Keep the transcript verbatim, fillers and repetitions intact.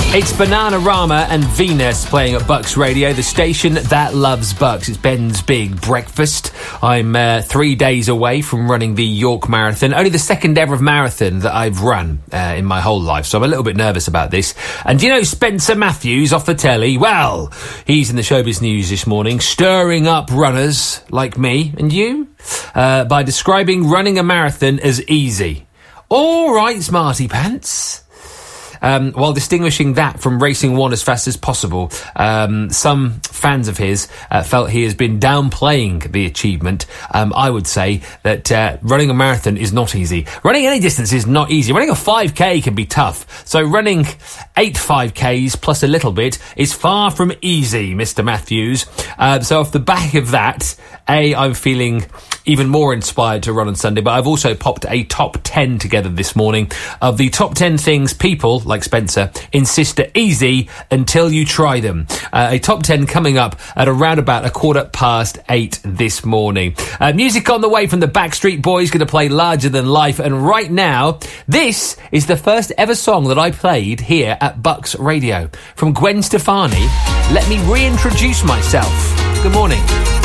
It's Bananarama and Venus playing at Bucks Radio, the station that loves Bucks. It's Ben's Big Breakfast. I'm uh, three days away from running the York Marathon, only the second ever marathon that I've run uh, in my whole life, so I'm a little bit nervous about this. And do you know Spencer Matthews off the telly? Well, he's in the showbiz news this morning, stirring up runners like me and you uh, by describing running a marathon as easy. All right, smarty pants. Um, while distinguishing that from racing one as fast as possible, um, some fans of his uh, felt he has been downplaying the achievement. Um, I would say that uh, running a marathon is not easy. Running any distance is not easy. Running a five K can be tough. So running eight five Ks plus a little bit is far from easy, Mister Matthews. Uh, so off the back of that, A, I'm feeling even more inspired to run on Sunday, but I've also popped a top ten together this morning of the top ten things people, like Spencer, insist are easy until you try them. Uh, a top ten coming up at around about a quarter past eight this morning. Uh, music on the way from the Backstreet Boys, going to play Larger Than Life, and right now, this is the first ever song that I played here at Bucks Radio. From Gwen Stefani, Let Me Reintroduce Myself. Good morning.